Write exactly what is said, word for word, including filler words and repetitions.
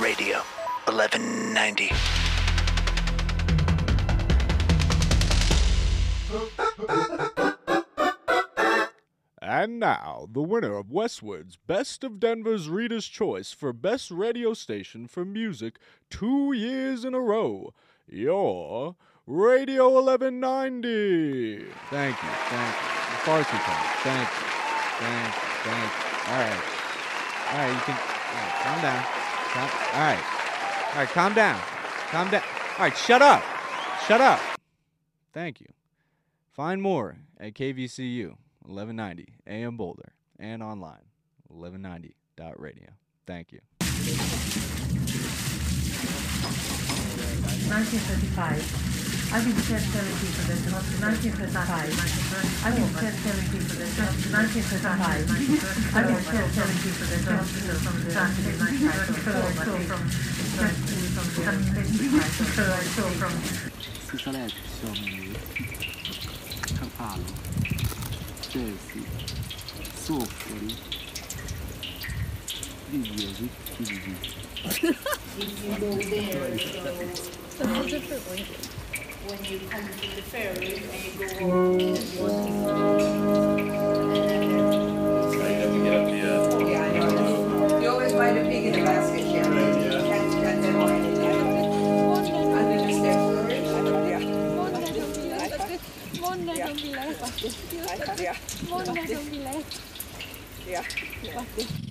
Radio eleven ninety. And now, the winner of Westwood's Best of Denver's Reader's Choice for Best Radio Station for Music two years in a row, your Radio eleven ninety. Thank you, thank you. The Farsi Talk. Thank you, thank you, thank you. All right. All right, you can, all right, calm down. Calm, all right. All right, calm down. Calm down. All right, shut up. Shut up. Thank you. Find more at K V C U. eleven ninety A M Boulder, and online, eleven ninety dot radio. Thank you. nineteen thirty-five. I've been said seventy for this. nineteen thirty-five. I've been said seventy for this. nineteen thirty-five. I've been said seventy for this. From the Saturday night from from Sista lezione, cavallo, tesi, soffri, vivi, vivi. If you go there, so when you come to the ferry and you go over and then Oh, yeah, I know. You always buy the pig in the basket, yeah. You can't stand them on it, yeah. Under the steps, Måndag som vi lät. Måndag som vi lät. yeah.